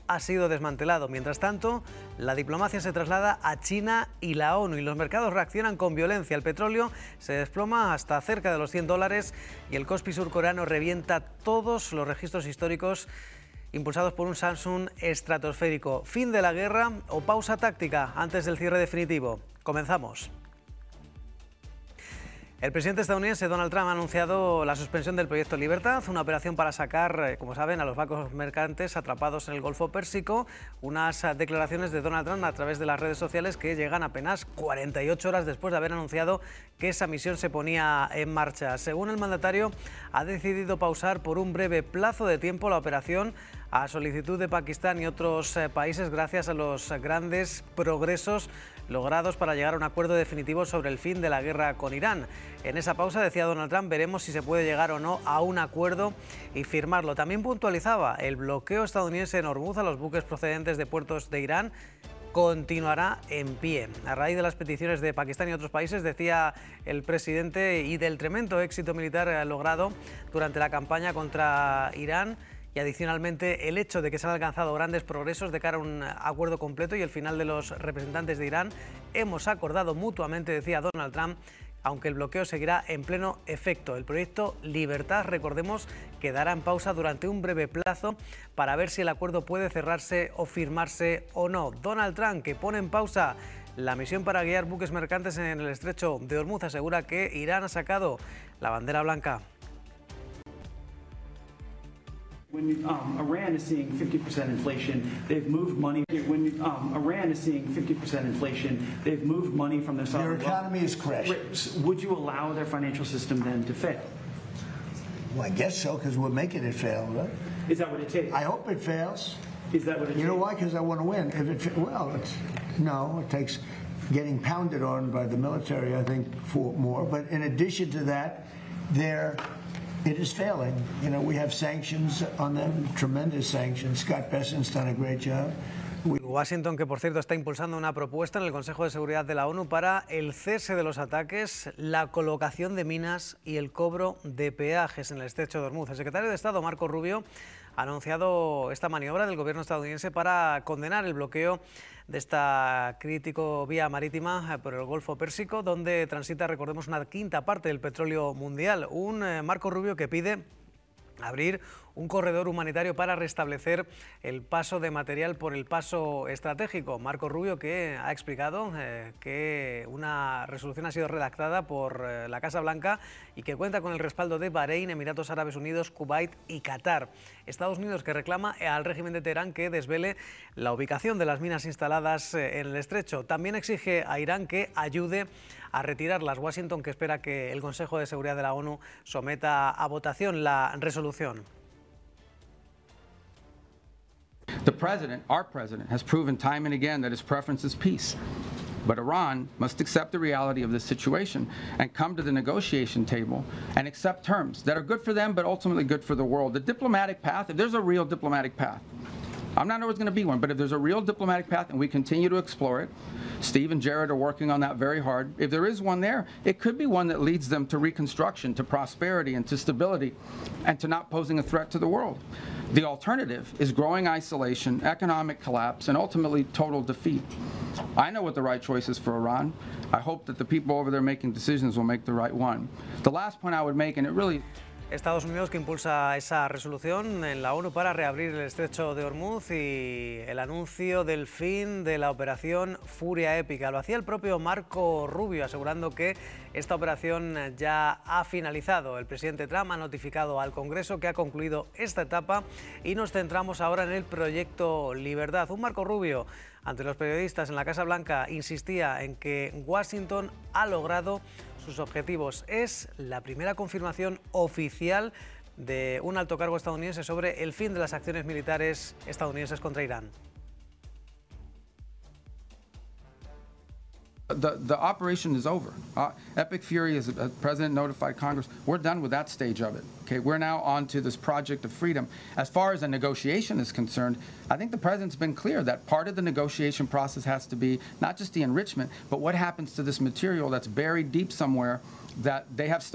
ha sido desmantelado. Mientras tanto, la diplomacia se traslada a China y la ONU y los mercados reaccionan con violencia. El petróleo se desploma hasta cerca de los $100 y el Kospi surcoreano revienta todos los registros históricos impulsados por un Samsung estratosférico. ¿Fin de la guerra o pausa táctica antes del cierre definitivo? Comenzamos. El presidente estadounidense Donald Trump ha anunciado la suspensión del proyecto Libertad, una operación para sacar, como saben, a los barcos mercantes atrapados en el Golfo Pérsico. Unas declaraciones de Donald Trump a través de las redes sociales que llegan apenas 48 horas después de haber anunciado que esa misión se ponía en marcha. Según el mandatario, ha decidido pausar por un breve plazo de tiempo la operación a solicitud de Pakistán y otros países gracias a los grandes progresos logrados para llegar a un acuerdo definitivo sobre el fin de la guerra con Irán. En esa pausa, decía Donald Trump, veremos si se puede llegar o no a un acuerdo y firmarlo. También puntualizaba el bloqueo estadounidense en Hormuz a los buques procedentes de puertos de Irán continuará en pie. A raíz de las peticiones de Pakistán y otros países, decía el presidente, y del tremendo éxito militar logrado durante la campaña contra Irán, y adicionalmente el hecho de que se han alcanzado grandes progresos de cara a un acuerdo completo y el final de los representantes de Irán, hemos acordado mutuamente, decía Donald Trump, aunque el bloqueo seguirá en pleno efecto. El proyecto Libertad, recordemos, quedará en pausa durante un breve plazo para ver si el acuerdo puede cerrarse o firmarse o no. Donald Trump, que pone en pausa la misión para guiar buques mercantes en el estrecho de Hormuz, asegura que Irán ha sacado la bandera blanca. When Iran is seeing 50% inflation, they've moved money. When Iran is seeing 50% inflation, they've moved money from their sovereign wealth. Their economy is crashing. Would you allow their financial system then to fail? Well, I guess so, because we're making it fail, right? Is that what it takes? I hope it fails. Is that what it takes? You know why? Because I want to win. No, it takes getting pounded on by the military, I think, for more. But in addition to that, it is failing. You know, we have sanctions on them, tremendous sanctions. Scott Bessent's done a great job. Washington, que por cierto está impulsando una propuesta en el Consejo de Seguridad de la ONU para el cese de los ataques, la colocación de minas y el cobro de peajes en el estrecho de Hormuz. El secretario de Estado, Marco Rubio, ha anunciado esta maniobra del gobierno estadounidense para condenar el bloqueo de esta crítico vía marítima por el Golfo Pérsico, donde transita, recordemos, una quinta parte del petróleo mundial. Un Marco Rubio que pide abrir un corredor humanitario para restablecer el paso de material por el paso estratégico. Marco Rubio, que ha explicado que una resolución ha sido redactada por la Casa Blanca y que cuenta con el respaldo de Bahrein, Emiratos Árabes Unidos, Kuwait y Qatar. Estados Unidos, que reclama al régimen de Teherán que desvele la ubicación de las minas instaladas en el estrecho. También exige a Irán que ayude a retirarlas. Washington, que espera que el Consejo de Seguridad de la ONU someta a votación la resolución. The president, our president, has proven time and again that his preference is peace. But Iran must accept the reality of this situation and come to the negotiation table and accept terms that are good for them but ultimately good for the world. The diplomatic path, if there's a real diplomatic path, I'm not always going to be one, but if there's a real diplomatic path and we continue to explore it, Steve and Jared are working on that very hard. If there is one there, it could be one that leads them to reconstruction, to prosperity, and to stability, and to not posing a threat to the world. The alternative is growing isolation, economic collapse, and ultimately total defeat. I know what the right choice is for Iran. I hope that the people over there making decisions will make the right one. The last point I would make, and it really... Estados Unidos, que impulsa esa resolución en la ONU para reabrir el estrecho de Hormuz, y el anuncio del fin de la operación Furia Épica. Lo hacía el propio Marco Rubio, asegurando que esta operación ya ha finalizado. El presidente Trump ha notificado al Congreso que ha concluido esta etapa y nos centramos ahora en el proyecto Libertad. Un Marco Rubio, ante los periodistas en la Casa Blanca, insistía en que Washington ha logrado sus objetivos. Es la primera confirmación oficial de un alto cargo estadounidense sobre el fin de las acciones militares estadounidenses contra Irán. The operation is over. Epic Fury, as the president notified Congress, we're done with that stage of it. Okay, we're now on to this project of freedom. As far as a negotiation is concerned, I think the president's been clear that part of the negotiation process has to be not just the enrichment, but what happens to this material that's buried deep somewhere that they have still